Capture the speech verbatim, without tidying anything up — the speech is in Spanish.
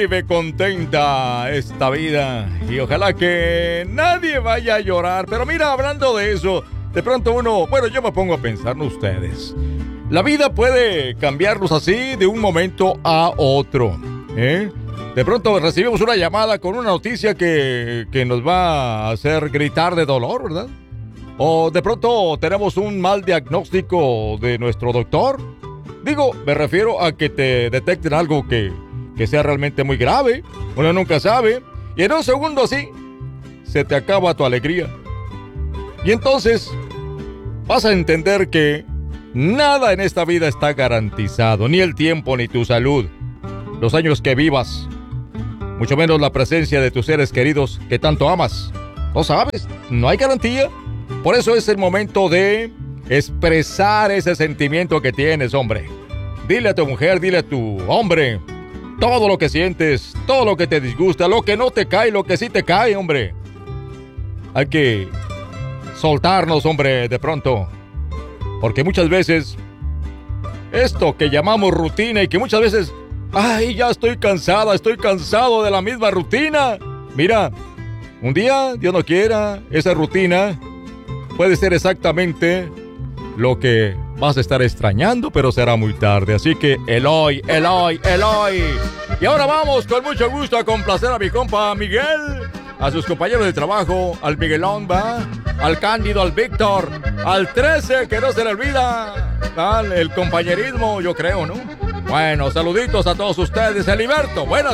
Vive contenta esta vida y ojalá que nadie vaya a llorar. Pero mira, hablando de eso, de pronto uno, bueno, yo me pongo a pensar en ustedes. La vida puede cambiarnos así de un momento a otro, ¿eh? De pronto recibimos una llamada con una noticia que, que nos va a hacer gritar de dolor, ¿verdad? O de pronto tenemos un mal diagnóstico de nuestro doctor. Digo, me refiero a que te detecten algo que, que sea realmente muy grave. Uno nunca sabe. Y en un segundo así, se te acaba tu alegría. Y entonces, vas a entender que nada en esta vida está garantizado. Ni el tiempo, ni tu salud. Los años que vivas. Mucho menos la presencia de tus seres queridos que tanto amas. ¿No sabes? No hay garantía. Por eso es el momento de expresar ese sentimiento que tienes, hombre. Dile a tu mujer, dile a tu hombre todo lo que sientes, todo lo que te disgusta, lo que no te cae, lo que sí te cae, hombre. Hay que soltarnos, hombre, de pronto. Porque muchas veces esto que llamamos rutina y que muchas veces, ay, ya estoy cansada, estoy cansado de la misma rutina. Mira, un día, Dios no quiera, esa rutina puede ser exactamente lo que vas a estar extrañando, pero será muy tarde. Así que el hoy, el hoy, el hoy. Y ahora vamos con mucho gusto a complacer a mi compa Miguel, a sus compañeros de trabajo, al Miguelón, va, al Cándido, al Víctor, al trece, que no se le olvida, al, el compañerismo, yo creo, ¿no? Bueno, saluditos a todos ustedes. Heriberto, buenas